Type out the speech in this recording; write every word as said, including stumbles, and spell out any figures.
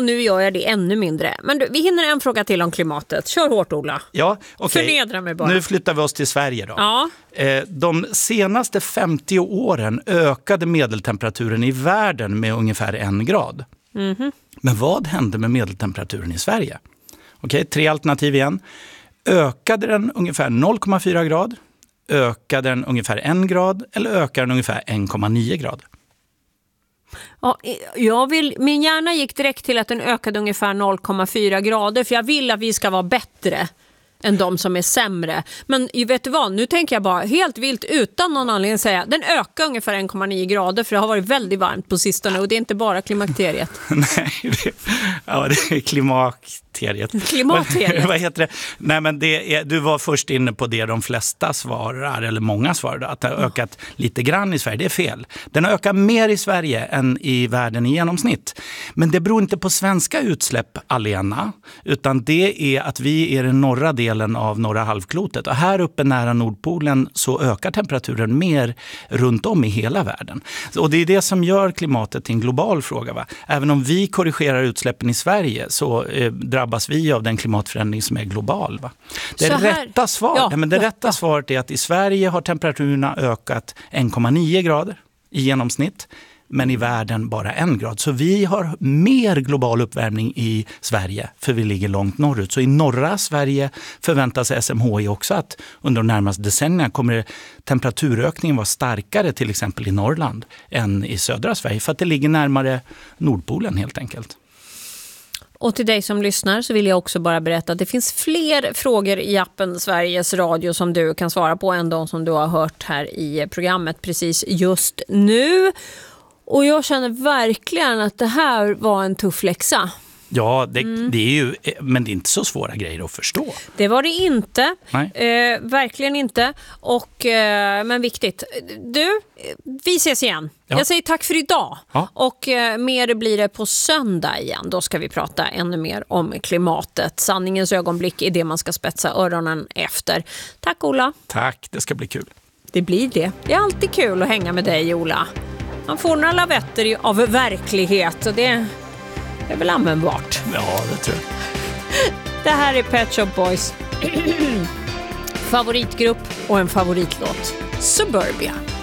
nu gör jag det ännu mindre. Men du, vi hinner en fråga till om klimatet. Kör hårt, Ola. Ja, okej. Förnedra mig bara. Nu flyttar vi oss till Sverige då. Ja. Eh, De senaste femtio åren ökade medeltemperaturen i världen med ungefär en grad. Mhm. Men vad hände med medeltemperaturen i Sverige? Okej, tre alternativ igen. Ökade den ungefär noll komma fyra grad? Ökade den ungefär en grad? Eller ökade den ungefär en komma nio grad? Ja, jag vill, min hjärna gick direkt till att den ökade ungefär noll komma fyra grader. För jag vill att vi ska vara bättre än de som är sämre. Men vet du vad, nu tänker jag bara helt vilt utan någon anledning säga den ökar ungefär en komma nio grader för det har varit väldigt varmt på sistone och det är inte bara klimakteriet. Nej, det, ja, det är klimakteriet. Klimakteriet. Vad heter det? Nej, men det är, du var först inne på det de flesta svarar, eller många svarar, att det har ökat lite grann i Sverige. Det är fel. Den har ökat mer i Sverige än i världen i genomsnitt. Men det beror inte på svenska utsläpp alena, utan det är att vi är den norra delen av norra halvklotet. Och här uppe nära Nordpolen så ökar temperaturen mer runt om i hela världen. Och det är det som gör klimatet till en global fråga. Va? Även om vi korrigerar utsläppen i Sverige så eh, drabbas vi av den klimatförändring som är global. Va? Det Så här- rätta svaret, Ja, ja, men det ja, rätta ja. svaret är att i Sverige har temperaturerna ökat en komma nio grader i genomsnitt. Men i världen bara en grad. Så vi har mer global uppvärmning i Sverige för vi ligger långt norrut. Så i norra Sverige förväntas S M H I också att under de närmaste decennierna kommer temperaturökningen vara starkare till exempel i Norrland än i södra Sverige. För att det ligger närmare Nordpolen helt enkelt. Och till dig som lyssnar så vill jag också bara berätta att det finns fler frågor i appen Sveriges Radio som du kan svara på än de som du har hört här i programmet precis just nu. Och jag känner verkligen att det här var en tuff läxa. Ja, det, mm. det är ju, men det är inte så svåra grejer att förstå. Det var det inte. Nej. Eh, verkligen inte. Och, eh, men viktigt. Du, vi ses igen. Ja. Jag säger tack för idag. Ja. Och eh, mer blir det på söndag igen. Då ska vi prata ännu mer om klimatet. Sanningens ögonblick är det man ska spetsa öronen efter. Tack, Ola. Tack, det ska bli kul. Det blir det. Det är alltid kul att hänga med dig, Ola. Man får några lavetter av verklighet och det är väl användbart. Ja, det tror jag. Det här är Pet Shop Boys favoritgrupp och en favoritlåt, Suburbia.